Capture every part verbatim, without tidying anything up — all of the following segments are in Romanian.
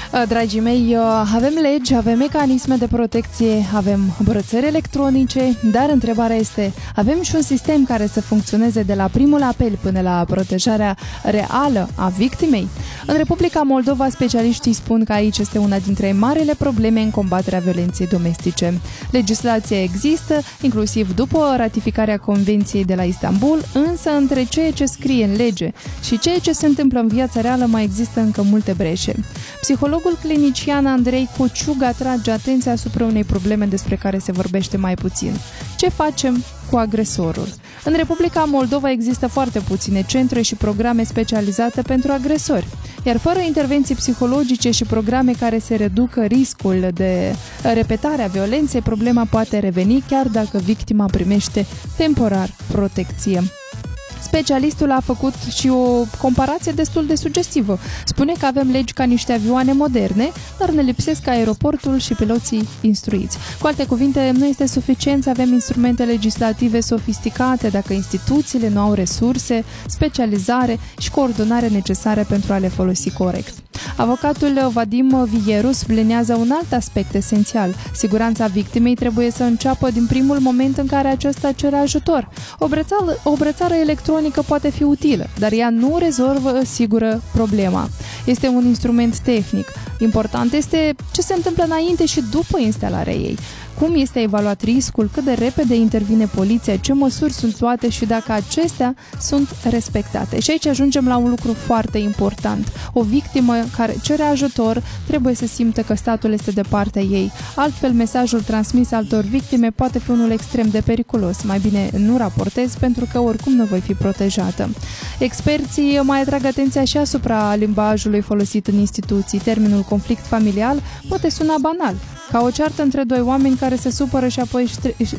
Dragii mei, avem legi, avem mecanisme de protecție, avem brățări electronice, dar întrebarea este, avem și un sistem care să funcționeze de la primul apel până la protejarea reală a victimei? În Republica Moldova, specialiștii spun că aici este una dintre marile probleme în combaterea violenței domestice. Legislația există, inclusiv după ratificarea Convenției de la Istanbul, însă între ceea ce scrie în lege și ceea ce se întâmplă în viața reală mai există încă multe breșe. Psihologul clinician Andrei Cociug atrage atenția asupra unei probleme despre care se vorbește mai puțin. Ce facem cu agresorul? În Republica Moldova există foarte puține centre și programe specializate pentru agresori, iar fără intervenții psihologice și programe care să reducă riscul de repetare a violenței, problema poate reveni chiar dacă victima primește temporar protecție. Specialistul a făcut și o comparație destul de sugestivă. Spune că avem legi ca niște avioane moderne, dar ne lipsesc aeroportul și piloții instruiți. Cu alte cuvinte, nu este suficient să avem instrumente legislative sofisticate dacă instituțiile nu au resurse, specializare și coordonare necesare pentru a le folosi corect. Avocatul Vadim Vieru sublinează un alt aspect esențial. Siguranța victimei trebuie să înceapă din primul moment în care acesta cere ajutor. O brățară, o brățară electronică poate fi utilă, dar ea nu rezolvă sigură problema. Este un instrument tehnic. Important este ce se întâmplă înainte și după instalarea ei. Cum este evaluat riscul, cât de repede intervine poliția, ce măsuri sunt luate și dacă acestea sunt respectate. Și aici ajungem la un lucru foarte important. O victimă care cere ajutor trebuie să simtă că statul este de partea ei. Altfel, mesajul transmis altor victime poate fi unul extrem de periculos. Mai bine nu raportez pentru că oricum nu voi fi protejată. Experții mai atrag atenția și asupra limbajului folosit în instituții. Termenul conflict familial poate suna banal, ca o ceartă între doi oameni care se supără și apoi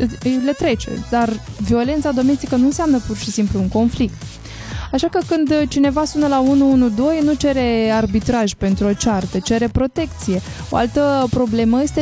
le trece. Dar violența domestică nu înseamnă pur și simplu un conflict. Așa că când cineva sună la unu unu doi, nu cere arbitraj pentru o ceartă, cere protecție. O altă problemă este